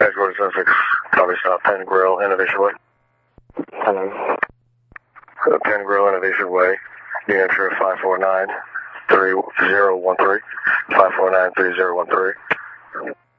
Edgewater Sussex, copy stop, Penn Grill, Innovation Way. Hello. Penn Grill, Innovation Way, New Hampshire 549-3013, 549-3013.